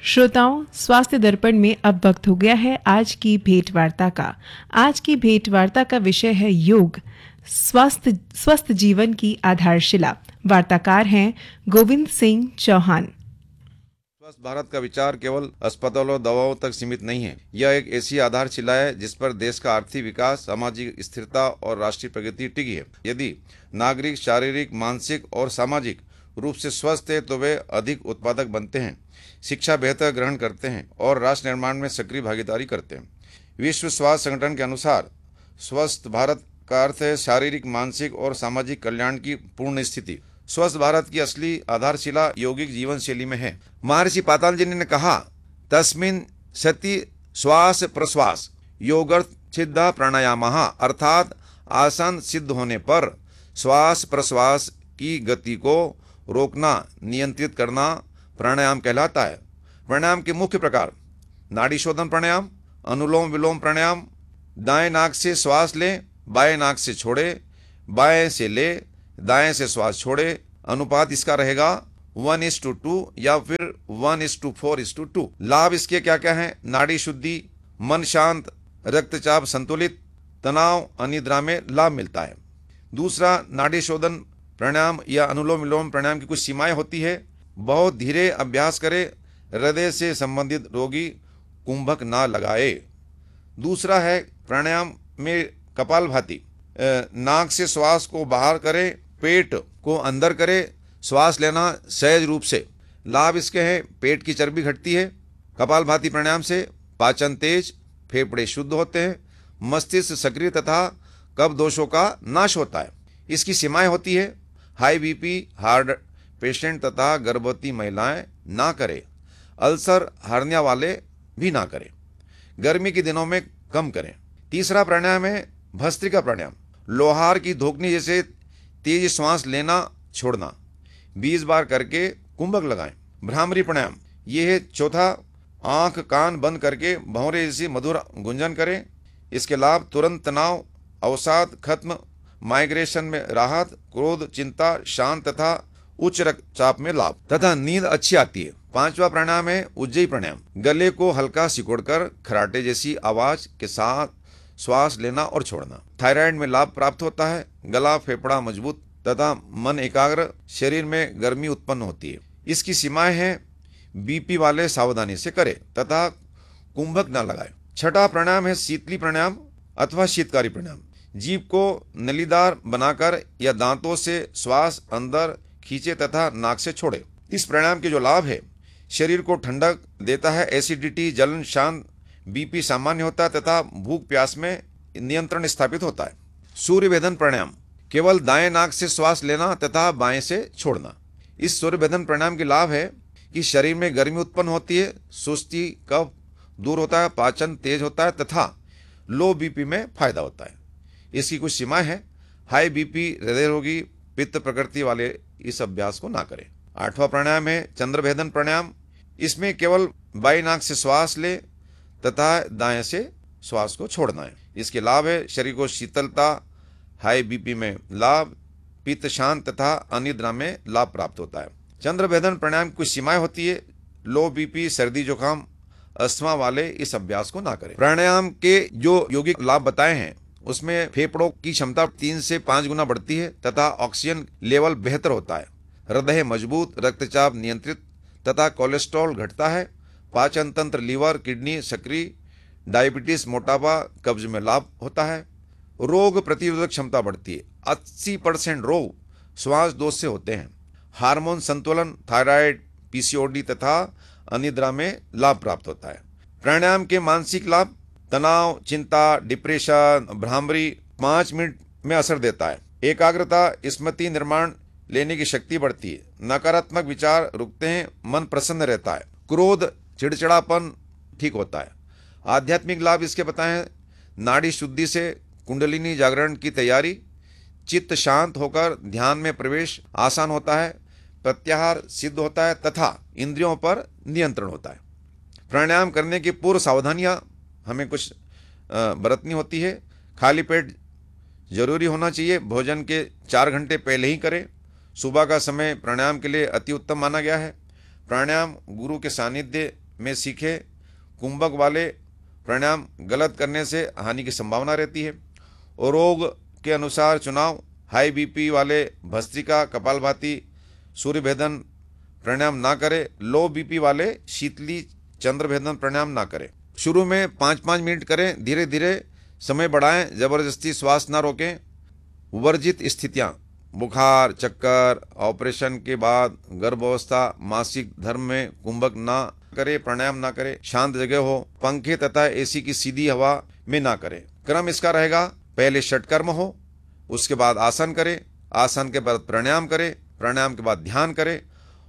श्रोताओं, स्वास्थ्य दर्पण में अब वक्त हो गया है आज की भेंट वार्ता का। आज की भेंट वार्ता का विषय है योग, स्वस्थ जीवन की आधारशिला। वार्ताकार हैं गोविंद सिंह चौहान। स्वस्थ भारत का विचार केवल अस्पतालों और दवाओं तक सीमित नहीं है। यह एक ऐसी आधारशिला है जिस पर देश का आर्थिक विकास, सामाजिक स्थिरता और राष्ट्रीय प्रगति टिकी है। यदि नागरिक शारीरिक, मानसिक और सामाजिक रूप से स्वस्थ है तो वे अधिक उत्पादक बनते हैं, शिक्षा बेहतर ग्रहण करते हैं और राष्ट्र निर्माण में सक्रिय भागीदारी करते हैं। विश्व स्वास्थ्य संगठन के अनुसार स्वस्थ भारत का अर्थ है शारीरिक, मानसिक और सामाजिक कल्याण की पूर्ण स्थिति। स्वस्थ भारत की असली आधारशिला यौगिक जीवन शैली में है। महर्षि पातंजलि ने कहा, तस्मिन् सति श्वास प्रश्वास योगर्थ सिद्ध प्राणायामः, अर्थात आसन सिद्ध होने पर श्वास प्रश्वास की गति को रोकना, नियंत्रित करना प्राणायाम कहलाता है। प्राणायाम के मुख्य प्रकार: नाड़ी शोधन प्राणायाम, अनुलोम विलोम प्राणायाम, दाएं नाक से श्वास लें, बाएं नाक से छोड़े, बाएं से ले, दाएं से श्वास छोड़े। अनुपात इसका रहेगा 1:2 या फिर 1:4:2। लाभ इसके क्या क्या हैं? नाड़ी शुद्धि, मन शांत, रक्तचाप संतुलित, तनाव अनिद्रा में लाभ मिलता है। दूसरा, नाड़ी शोधन प्राणायाम या अनुलोम विलोम प्राणायाम की कुछ सीमाएं होती है। बहुत धीरे अभ्यास करें, हृदय से संबंधित रोगी कुंभक ना लगाए। दूसरा है प्राणायाम में कपालभाति, नाक से श्वास को बाहर करें, पेट को अंदर करें, श्वास लेना सहज रूप से। लाभ इसके हैं: पेट की चर्बी घटती है। कपालभाति प्राणायाम से पाचन तेज, फेफड़े शुद्ध होते हैं, मस्तिष्क सक्रिय तथा कफ दोषों का नाश होता है। इसकी सीमाएं होती है: हाई बीपी, हार्ट पेशेंट तथा गर्भवती महिलाएं ना करें। अल्सर, हार्निया वाले भी ना करें। गर्मी के दिनों में कम करें। तीसरा प्राणायाम है भस्त्रिका प्राणायाम। लोहार की धोखनी जैसे तेज श्वास लेना छोड़ना, 20 बार करके कुंभक लगाएं। भ्रामरी प्राणायाम, ये है चौथा। आंख कान बंद करके भंवरे जैसी मधुर गुंजन करें। इसके लाभ: तुरंत तनाव, अवसाद खत्म, माइग्रेशन में राहत, क्रोध, चिंता शांत तथा उच्च रक्तचाप में लाभ तथा नींद अच्छी आती है। पांचवा प्राणायाम है उज्जयी प्राणायाम। गले को हल्का सिकोड़कर खराटे जैसी आवाज के साथ श्वास लेना और छोड़ना। थायराइड में लाभ प्राप्त होता है। गला फेफड़ा मजबूत तथा मन एकाग्र, शरीर में गर्मी उत्पन्न होती है। इसकी सीमाएं हैं: बीपी वाले सावधानी से करें तथा कुंभक न लगाए। छठा प्राणायाम है शीतली प्राणायाम अथवा शीतकारी प्राणायाम। जीभ को नलीदार बनाकर या दांतों से श्वास अंदर खींचे तथा नाक से छोड़े। इस प्राणायाम के जो लाभ है: शरीर को ठंडक देता है, एसिडिटी, जलन शांत, बीपी सामान्य होता है तथा भूख प्यास में नियंत्रण स्थापित होता है। सूर्यभेदन प्राणायाम, केवल दाएं नाक से श्वास लेना तथा बाएं से छोड़ना। इस सूर्यभेदन प्राणायाम के लाभ है कि शरीर में गर्मी उत्पन्न होती है, सुस्ती कफ दूर होता है, पाचन तेज होता है तथा लो बीपी में फायदा होता है। इसकी कुछ सीमाएं हैं: हाई बीपी, हृदय रोगी, पित्त प्रकृति वाले इस अभ्यास को ना करें। आठवां प्राणायाम है चंद्रभेदन प्राणायाम। इसमें केवल बाएं नाक से श्वास ले तथा दाएं से श्वास को छोड़ना है। इसके लाभ है: शरीर को शीतलता, हाई बीपी में लाभ, पित्त शांत तथा अनिद्रा में लाभ प्राप्त होता है। चंद्रभेदन प्राणायाम की कुछ सीमाएं होती है। लो बीपी, सर्दी जुकाम, अस्थमा वाले इस अभ्यास को ना करें। प्राणायाम के जो यौगिक लाभ बताए हैं उसमें फेफड़ों की क्षमता 3 से 5 गुना बढ़ती है तथा ऑक्सीजन लेवल बेहतर होता है। हृदय मजबूत, रक्तचाप नियंत्रित तथा कोलेस्ट्रॉल घटता है। पाचन तंत्र, लीवर, किडनी सक्रिय, डायबिटीज, मोटापा, कब्ज में लाभ होता है। रोग प्रतिरोधक क्षमता बढ़ती है। 80% रोग श्वास दोष से होते हैं। हार्मोन संतुलन, थायराइड, पीसीओडी तथा अनिद्रा में लाभ प्राप्त होता है। प्राणायाम के मानसिक लाभ: तनाव, चिंता, डिप्रेशन, भ्रामरी 5 मिनट में असर देता है। एकाग्रता, स्मृति निर्माण लेने की शक्ति बढ़ती है। नकारात्मक विचार रुकते हैं, मन प्रसन्न रहता है। क्रोध, चिड़चिड़ापन ठीक होता है। आध्यात्मिक लाभ इसके बताएं: नाड़ी शुद्धि से कुंडलिनी जागरण की तैयारी, चित्त शांत होकर ध्यान में प्रवेश आसान होता है, प्रत्याहार सिद्ध होता है तथा इंद्रियों पर नियंत्रण होता है। प्राणायाम करने की पूर्व सावधानियां हमें कुछ बरतनी होती है। खाली पेट जरूरी होना चाहिए। भोजन के 4 घंटे पहले ही करें। सुबह का समय प्राणायाम के लिए अति उत्तम माना गया है। प्राणायाम गुरु के सानिध्य में सीखे कुंभक वाले प्राणायाम गलत करने से हानि की संभावना रहती है। और रोग के अनुसार चुनाव, हाई बीपी वाले भस्त्रिका, कपालभाति, सूर्य भेदन प्राणायाम ना करें। लो बीपी वाले शीतली, चंद्र भेदन प्राणायाम ना करें। शुरू में 5-5 मिनट करें, धीरे धीरे समय बढ़ाएं, जबरदस्ती श्वास ना रोकें। वर्जित स्थितियां, बुखार, चक्कर, ऑपरेशन के बाद, गर्भावस्था, मासिक धर्म में कुंभक ना करें, प्राणायाम ना करें। शांत जगह हो, पंखे तथा एसी की सीधी हवा में ना करें। क्रम इसका रहेगा, पहले षटकर्म हो, उसके बाद आसन करें, आसन के बाद प्राणायाम करें, प्राणायाम के बाद ध्यान करें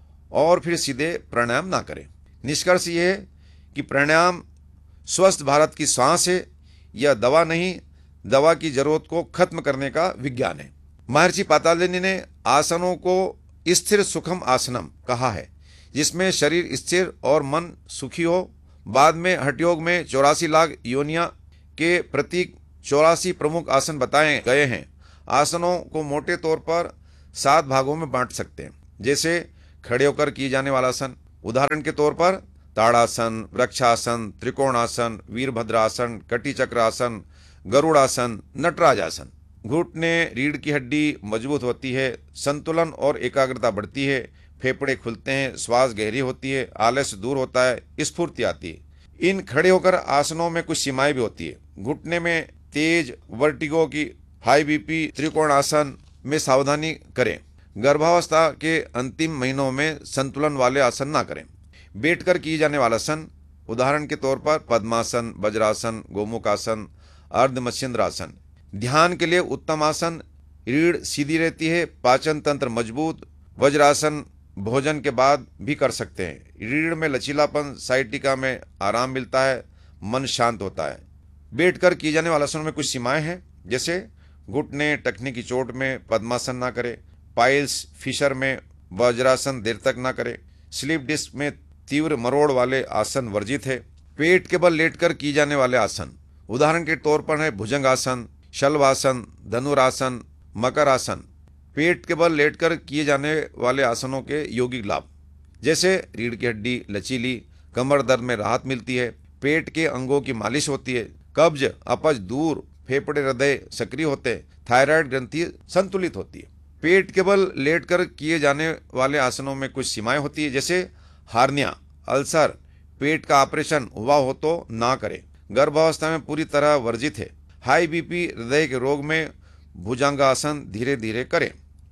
और फिर सीधे प्राणायाम ना करें। निष्कर्ष ये है कि प्राणायाम स्वस्थ भारत की सांस है, यह दवा नहीं, दवा की जरूरत को खत्म करने का विज्ञान है। महर्षि पातंजलि ने आसनों को स्थिर सुखम आसनम कहा है, जिसमें शरीर स्थिर और मन सुखी हो। बाद में हठयोग में 84 लाख योनियां के प्रतीक 84 प्रमुख आसन बताए गए हैं। आसनों को मोटे तौर पर 7 भागों में बांट सकते हैं, जैसे खड़े होकर किए जाने वाला आसन, उदाहरण के तौर पर ताड़ासन, वृक्षासन, त्रिकोणासन, वीरभद्रासन, कटी चक्रासन, गरुड़ासन, नटराजासन। घुटने, रीढ़ की हड्डी मजबूत होती है, संतुलन और एकाग्रता बढ़ती है, फेफड़े खुलते हैं, श्वास गहरी होती है, आलस्य दूर होता है, स्फूर्ति आती है। इन खड़े होकर आसनों में कुछ सीमाएं भी होती है। घुटने में तेज वर्टिगो की, हाई बीपी, त्रिकोणासन में सावधानी करें। गर्भावस्था के अंतिम महीनों में संतुलन वाले आसन ना करें। बैठकर किए जाने वाला आसन, उदाहरण के तौर पर पद्मासन, वज्रासन, गोमुखासन, अर्धमत्स्येंद्रासन। ध्यान के लिए उत्तम आसन, रीढ़ सीधी रहती है, पाचन तंत्र मजबूत। वज्रासन भोजन के बाद भी कर सकते हैं। रीढ़ में लचीलापन, साइटिका में आराम मिलता है, मन शांत होता है। बैठकर किए जाने वाले आसनों में कुछ सीमाएं हैं, जैसे घुटने, टखने की चोट में पद्मासन ना करें। पाइल्स फिशर में वज्रासन देर तक ना करें। स्लीप डिस्क में तीव्र मरोड़ वाले आसन वर्जित है। पेट के बल लेटकर किए जाने वाले आसन, उदाहरण के तौर पर है भुजंगासन, शल्वासन, धनुरासन, मकर आसन। पेट के बल लेटकर किए जाने वाले आसनों के यौगिक लाभ, जैसे रीढ़ की हड्डी लचीली, कमर दर्द में राहत मिलती है, पेट के अंगों की मालिश होती है, कब्ज अपच दूर, फेफड़े हृदय सक्रिय होते हैं, थायराइड ग्रंथि संतुलित होती है। पेट के बल लेटकर किए जाने वाले आसनों में कुछ सीमाएं होती है, जैसे हार्निया, अल्सर, पेट का ऑपरेशन हुआ हो तो ना करें। गर्भावस्था में पूरी तरह वर्जित है। हाई बीपी, हृदय के रोग में भुजंगासन धीरे धीरे करें।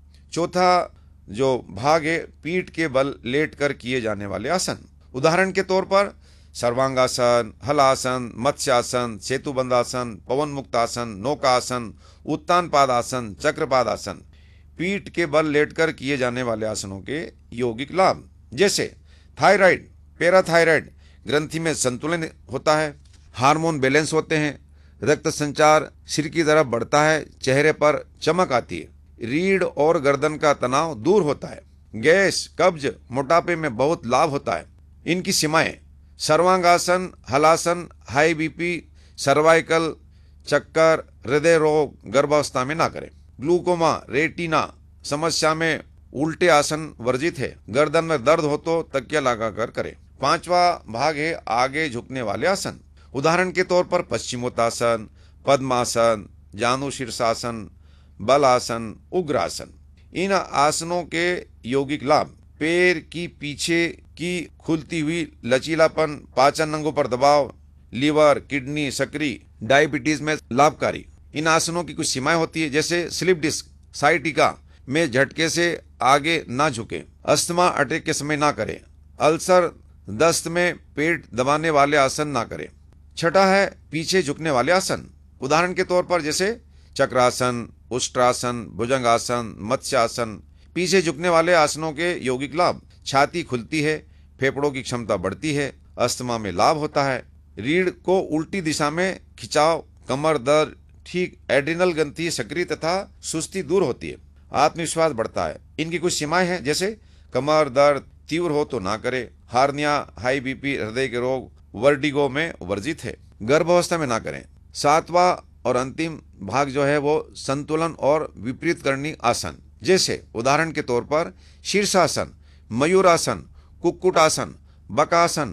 चौथा जो भाग है, पीठ के बल लेटकर किए जाने वाले आसन, उदाहरण के तौर पर सर्वांगासन, हलासन, मत्स्यासन, सेतुबंधासन, पवन मुक्तासन, नौकासन, उत्तान पादासन, चक्रपादासन। पीठ के बल लेटकर किए जाने वाले आसनों के यौगिक लाभ, जैसे थायराइड, पैराथायराइड ग्रंथि में संतुलन होता है, हार्मोन बैलेंस होते हैं, रक्त संचार सिर की तरफ बढ़ता है, चेहरे पर चमक आती है, रीढ़ और गर्दन का तनाव दूर होता है, गैस, कब्ज, मोटापे में बहुत लाभ होता है। इनकी सीमाएं, sarvangasana, halasana, high BP, cervical, चक्कर, हृदय रोग गर्भावस्था में ना करें। ग्लूकोमा, रेटिना समस्या में उल्टे आसन वर्जित है। गर्दन में दर्द हो तो तकिया लगाकर करें। पांचवा भाग है आगे झुकने वाले आसन, उदाहरण के तौर पर पश्चिमोत्तासन, पद्मासन, जानु शीर्षासन, बलासन, उग्रासन। इन आसनों के यौगिक लाभ, पैर की पीछे की खुलती हुई लचीलापन, पाचन अंगों पर दबाव, लीवर, किडनी सक्रिय, डायबिटीज में लाभकारी। इन आसनों की कुछ सीमाएं होती है, जैसे स्लिप डिस्क, साइटिका में झटके से आगे ना झुके, अस्थमा अटैक के समय ना करें, अल्सर दस्त में पेट दबाने वाले आसन ना करें। छठा है पीछे झुकने वाले आसन, उदाहरण के तौर पर जैसे चक्रासन, उष्ट्रासन, भुजंगासन, मत्स्यासन। पीछे झुकने वाले आसनों के यौगिक लाभ, छाती खुलती है, फेफड़ों की क्षमता बढ़ती है, अस्थमा में लाभ होता है, रीढ़ को उल्टी दिशा में खिंचाव, कमर दर्द ठीक, एड्रिनल ग्रंथि सक्रिय तथा सुस्ती दूर होती है, आत्मविश्वास बढ़ता है। इनकी कुछ सीमाएं हैं, जैसे कमर दर्द तीव्र हो तो ना करे, हार्निया, हाई बीपी, हृदय के रोग वर्टिगो में वर्जित है, गर्भावस्था में ना करें। सातवां और अंतिम भाग जो है वो संतुलन और विपरीत करनी आसन, जैसे उदाहरण के तौर पर शीर्षासन, मयूरासन, कुक्कुटासन, बकासन,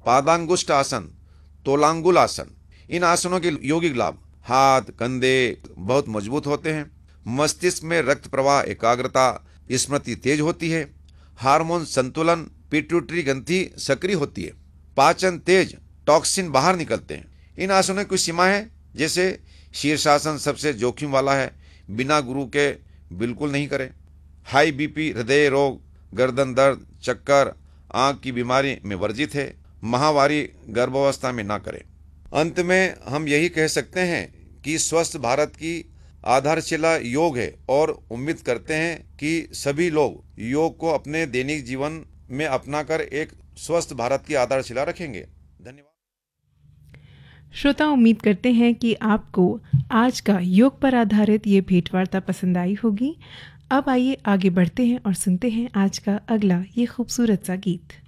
पादांगुष्ठ आसन, तोलांगुल आसन। इन आसनों के यौगिक लाभ: हाथ, कंधे बहुत मजबूत होते हैं, मस्तिष्क में रक्त प्रवाह, एकाग्रता, स्मृति तेज होती है, हार्मोन संतुलन, पिट्यूटरी ग्रंथि सक्रिय होती है, पाचन तेज, टॉक्सिन बाहर निकलते हैं। इन आसनों की कुछ सीमा है, जैसे शीर्षासन सबसे जोखिम वाला है, बिना गुरु के बिल्कुल नहीं करें। हाई बीपी, हृदय रोग, गर्दन दर्द, चक्कर, आंख की बीमारी में वर्जित है। माहवारी गर्भावस्था में ना करें। अंत में हम यही कह सकते हैं कि स्वस्थ भारत की आधारशिला योग है और उम्मीद करते हैं कि सभी लोग योग को अपने दैनिक जीवन में अपनाकर एक स्वस्थ भारत की आधारशिला रखेंगे। धन्यवाद। श्रोता, उम्मीद करते हैं कि आपको आज का योग पर आधारित ये भेंटवार्ता पसंद आई होगी। अब आइए आगे बढ़ते हैं और सुनते हैं आज का अगला ये खूबसूरत सा गीत।